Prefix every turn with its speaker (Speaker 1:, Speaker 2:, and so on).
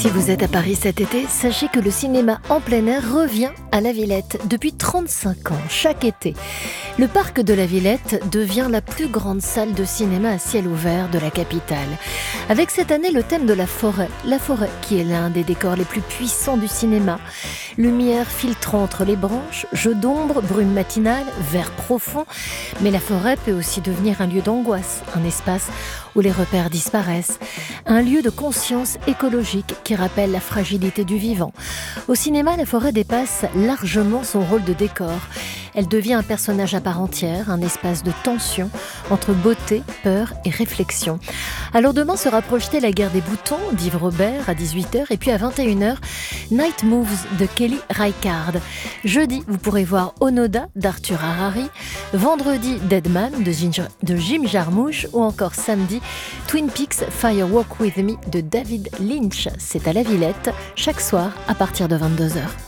Speaker 1: Si vous êtes à Paris cet été, sachez que le cinéma en plein air revient à la Villette depuis 35 ans, chaque été. Le parc de la Villette devient la plus grande salle de cinéma à ciel ouvert de la capitale. Avec cette année le thème de la forêt qui est l'un des décors les plus puissants du cinéma. Lumière filtrant entre les branches, jeux d'ombre, brume matinale, vert profond. Mais la forêt peut aussi devenir un lieu d'angoisse, un espace où les repères disparaissent, un lieu de conscience écologique qui rappelle la fragilité du vivant. Au cinéma, la forêt dépasse largement son rôle de décor. Elle devient un personnage à part entière, un espace de tension entre beauté, peur et réflexion. Alors demain sera projetée La Guerre des boutons d'Yves Robert à 18h et puis à 21h, Night Moves de Kelly Reichardt. Jeudi, vous pourrez voir Onoda d'Arthur Harari, vendredi Deadman de Jim Jarmusch ou encore samedi Twin Peaks Fire Walk With Me de David Lynch. C'est à la Villette, chaque soir à partir de 22h.